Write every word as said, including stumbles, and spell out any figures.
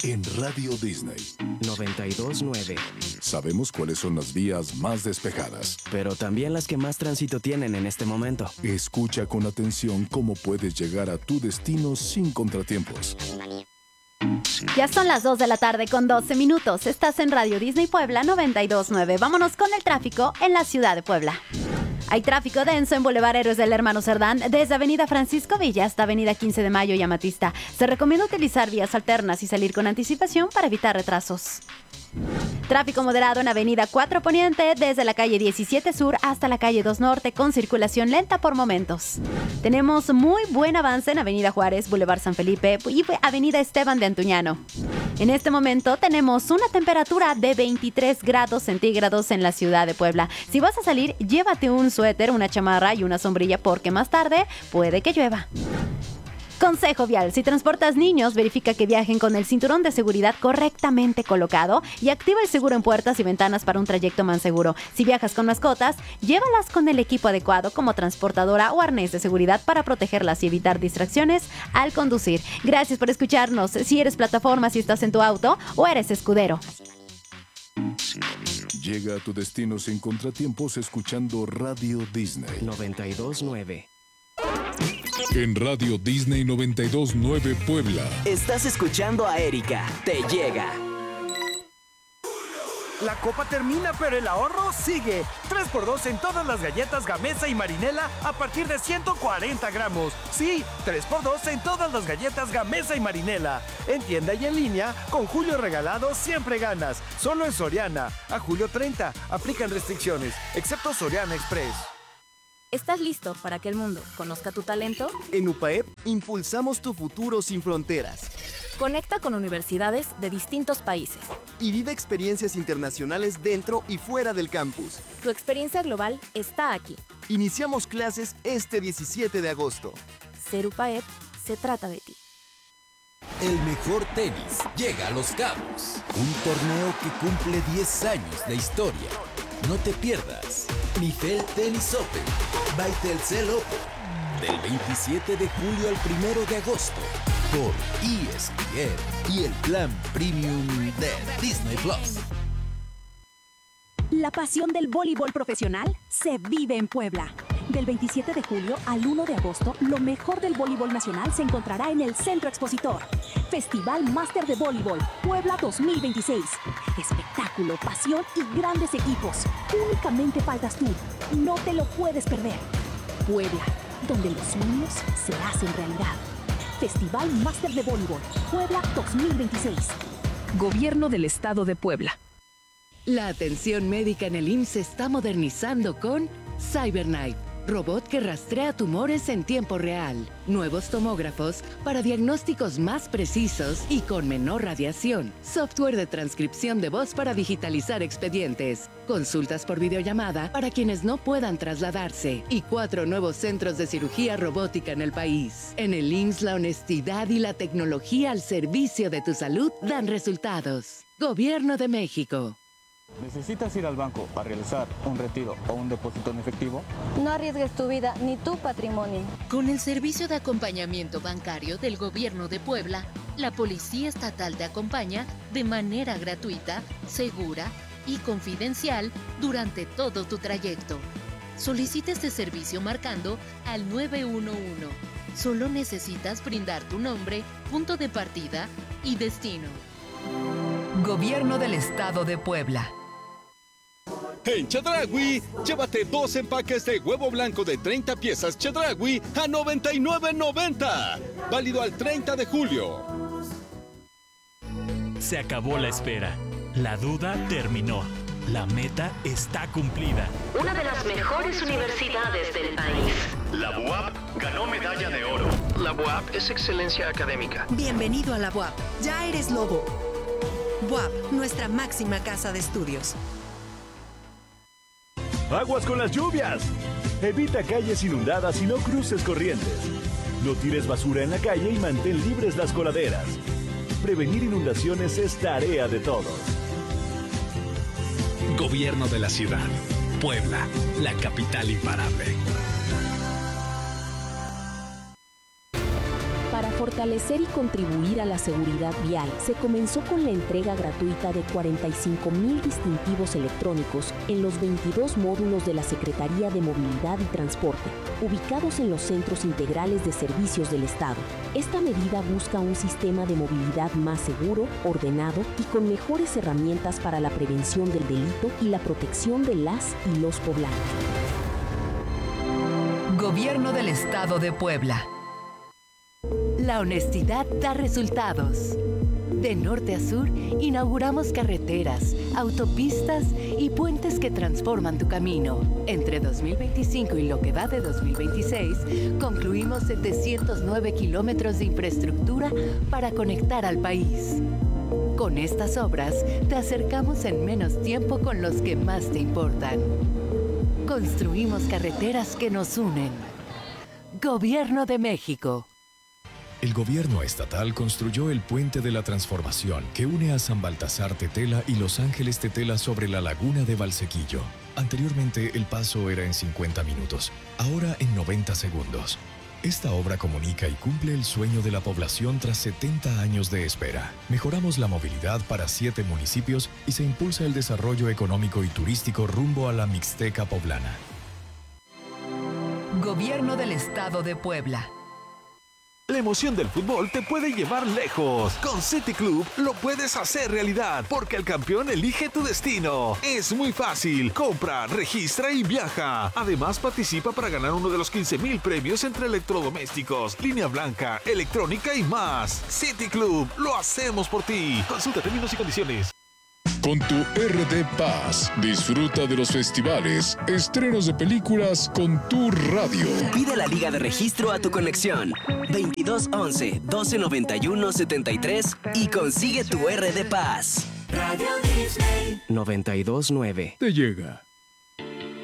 En Radio Disney noventa y dos punto nueve. Sabemos cuáles son las vías más despejadas, pero también las que más tránsito tienen en este momento. Escucha con atención cómo puedes llegar a tu destino sin contratiempos. Ya son las dos de la tarde con doce minutos. Estás en Radio Disney Puebla noventa y dos punto nueve. Vámonos con el tráfico en la ciudad de Puebla. Hay tráfico denso en Boulevard Héroes del Hermano Cerdán, desde Avenida Francisco Villa hasta Avenida quince de Mayo y Amatista. Se recomienda utilizar vías alternas y salir con anticipación para evitar retrasos. Tráfico moderado en Avenida cuatro Poniente, desde la calle diecisiete Sur hasta la calle dos Norte, con circulación lenta por momentos. Tenemos muy buen avance en Avenida Juárez, Boulevard San Felipe y Avenida Esteban de Antuñano. En este momento tenemos una temperatura de veintitrés grados centígrados en la ciudad de Puebla. Si vas a salir, llévate un suéter, una chamarra y una sombrilla porque más tarde puede que llueva. Consejo vial: si transportas niños, verifica que viajen con el cinturón de seguridad correctamente colocado y activa el seguro en puertas y ventanas para un trayecto más seguro. Si viajas con mascotas, llévalas con el equipo adecuado como transportadora o arnés de seguridad para protegerlas y evitar distracciones al conducir. Gracias por escucharnos. Si eres plataforma, si estás en tu auto o eres escudero. Llega a tu destino sin contratiempos escuchando Radio Disney noventa y dos punto nueve. En Radio Disney noventa y dos punto nueve Puebla. Estás escuchando a Erika. Te llega. La copa termina, pero el ahorro sigue. tres por dos en todas las galletas Gamesa y Marinela a partir de ciento cuarenta gramos. Sí, tres por dos en todas las galletas Gamesa y Marinela. En tienda y en línea, con Julio Regalado siempre ganas. Solo en Soriana. A julio treinta. Aplican restricciones, excepto Soriana Express. ¿Estás listo para que el mundo conozca tu talento? En UPAEP impulsamos tu futuro sin fronteras. Conecta con universidades de distintos países y vive experiencias internacionales dentro y fuera del campus. Tu experiencia global está aquí. Iniciamos clases este diecisiete de agosto. Ser UPAEP se trata de ti. El mejor tenis llega a Los Cabos. Un torneo que cumple diez años de historia. No te pierdas Mifel Tennis Open by Telcel Open del veintisiete de julio al primero de agosto por E S P N y el plan premium de Disney Plus. La pasión del voleibol profesional se vive en Puebla. Del veintisiete de julio al uno de agosto, lo mejor del voleibol nacional se encontrará en el Centro Expositor. Festival Máster de Voleibol Puebla dos mil veintiséis. Espectáculo, pasión y grandes equipos. Únicamente faltas tú. No te lo puedes perder. Puebla, donde los sueños se hacen realidad. Festival Máster de Voleibol Puebla dos mil veintiséis. Gobierno del Estado de Puebla. La atención médica en el I M S S se está modernizando con CyberKnife, robot que rastrea tumores en tiempo real. Nuevos tomógrafos para diagnósticos más precisos y con menor radiación. Software de transcripción de voz para digitalizar expedientes. Consultas por videollamada para quienes no puedan trasladarse. Y cuatro nuevos centros de cirugía robótica en el país. En el I M S S, la honestidad y la tecnología al servicio de tu salud dan resultados. Gobierno de México. ¿Necesitas ir al banco para realizar un retiro o un depósito en efectivo? No arriesgues tu vida ni tu patrimonio. Con el servicio de acompañamiento bancario del Gobierno de Puebla, la Policía Estatal te acompaña de manera gratuita, segura y confidencial durante todo tu trayecto. Solicita este servicio marcando al nueve uno uno. Solo necesitas brindar tu nombre, punto de partida y destino. Gobierno del Estado de Puebla. En Chedraui, llévate dos empaques de huevo blanco de treinta piezas Chedraui a noventa y nueve noventa. Válido al treinta de julio. Se acabó la espera. La duda terminó. La meta está cumplida. Una de las mejores universidades del país. La B U A P ganó medalla de oro. La B U A P es excelencia académica. Bienvenido a la B U A P. Ya eres lobo. B U A P, nuestra máxima casa de estudios. ¡Aguas con las lluvias! Evita calles inundadas y no cruces corrientes. No tires basura en la calle y mantén libres las coladeras. Prevenir inundaciones es tarea de todos. Gobierno de la ciudad. Puebla, la capital imparable. Para fortalecer y contribuir a la seguridad vial, se comenzó con la entrega gratuita de cuarenta y cinco mil distintivos electrónicos en los veintidós módulos de la Secretaría de Movilidad y Transporte, ubicados en los centros integrales de servicios del Estado. Esta medida busca un sistema de movilidad más seguro, ordenado y con mejores herramientas para la prevención del delito y la protección de las y los poblanos. Gobierno del Estado de Puebla. La honestidad da resultados. De norte a sur, inauguramos carreteras, autopistas y puentes que transforman tu camino. Entre dos mil veinticinco y lo que va de dos mil veintiséis, concluimos setecientos nueve kilómetros de infraestructura para conectar al país. Con estas obras, te acercamos en menos tiempo con los que más te importan. Construimos carreteras que nos unen. Gobierno de México. El gobierno estatal construyó el Puente de la Transformación que une a San Baltasar Tetela y Los Ángeles Tetela sobre la laguna de Valsequillo. Anteriormente el paso era en cincuenta minutos, ahora en noventa segundos. Esta obra comunica y cumple el sueño de la población tras setenta años de espera. Mejoramos la movilidad para siete municipios y se impulsa el desarrollo económico y turístico rumbo a la Mixteca poblana. Gobierno del Estado de Puebla. La emoción del fútbol te puede llevar lejos. Con City Club lo puedes hacer realidad, porque el campeón elige tu destino. Es muy fácil. Compra, registra y viaja. Además, participa para ganar uno de los quince mil premios entre electrodomésticos, línea blanca, electrónica y más. City Club, lo hacemos por ti. Consulta términos y condiciones. Con tu R D Paz, disfruta de los festivales, estrenos de películas con tu radio. Pide la liga de registro a tu conexión veintidós once, doce noventa y uno, setenta y tres y consigue tu R D Paz. Radio Disney noventa y dos nueve. Te llega.